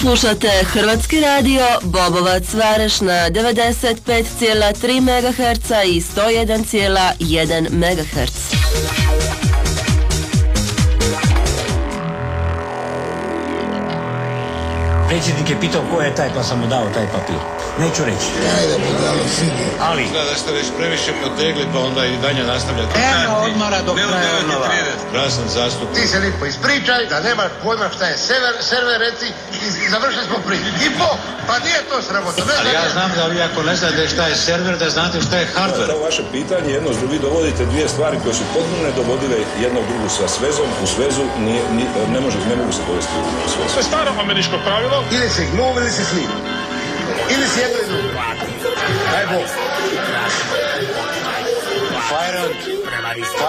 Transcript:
Slušate Hrvatski radio Bobovac Vareš na 95,3 MHz i 101,1 MHz. Predsjednik je pitao ko je taj, pa sam mu dao taj papir. Neću reći. Ali da ste već previše potegli, pa onda i dalje nastavljate. Nema odmara dok traje odnova. Krasan zastupnik. Ti se lipo ispričaj, da nemaš pojma šta je server reci i završili smo priču. I pa nije to sramotno. Ali ja znam da vi ako ne znate šta je server, da znate šta je hardware. To vaše pitanje, jedno s drugim dovodite dvije stvari koje su potpuno nedovodive jedno u drugu sa svezom. U svezu ne mogu se dovesti u svezu. To je staro američko pravilo. Ili si gluv ili si slim. Ili si jedno i drugo. Daj Bog. Fire